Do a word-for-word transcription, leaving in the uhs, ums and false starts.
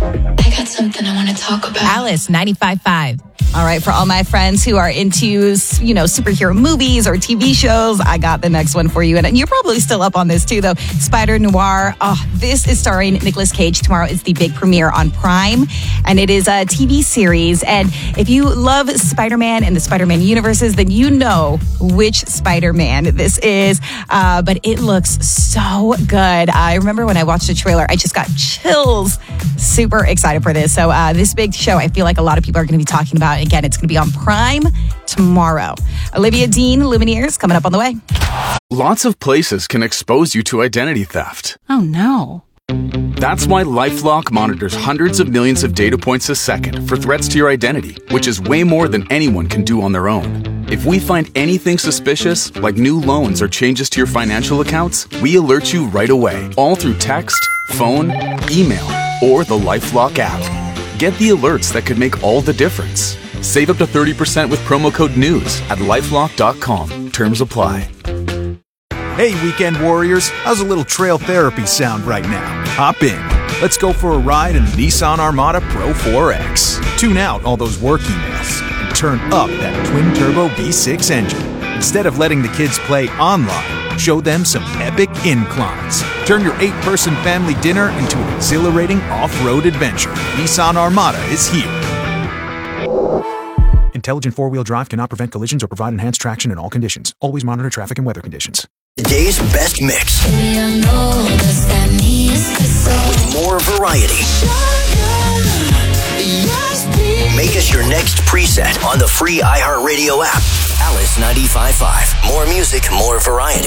I got something I want to talk about. Alice, ninety-five point five. All right, for all my friends who are into, you know, superhero movies or T V shows, I got the next one for you. And you're probably still up on this too, though. Spider Noir. Oh, this is starring Nicolas Cage. Tomorrow is the big premiere on Prime, and it is a T V series. And if you love Spider-Man and the Spider-Man universes, then you know which Spider-Man this is. Uh, but it looks so good. I remember when I watched the trailer, I just got chills. Super excited for this. So uh, this big show, I feel like a lot of people are going to be talking about. Again, it's going to be on Prime tomorrow. Olivia Dean, Lumineers, coming up on the way. Lots of places can expose you to identity theft. Oh, no. That's why LifeLock monitors hundreds of millions of data points a second for threats to your identity, which is way more than anyone can do on their own. If we find anything suspicious, like new loans or changes to your financial accounts, we alert you right away, all through text, phone, email, or the LifeLock app. Get the alerts that could make all the difference. Save up to thirty percent with promo code NEWS at lifelock dot com. Terms apply. Hey, weekend warriors, how's a little trail therapy sound right now? Hop in. Let's go for a ride in the Nissan Armada Pro four X. Tune out all those work emails and turn up that twin-turbo V six engine. Instead of letting the kids play online, show them some epic inclines. Turn your eight-person family dinner into an exhilarating off-road adventure. Nissan Armada is here. Intelligent four-wheel drive cannot prevent collisions or provide enhanced traction in all conditions. Always monitor traffic and weather conditions. Today's best mix. With more variety. Make us your next preset on the free iHeartRadio app. Alice ninety-five point five. More music, more variety.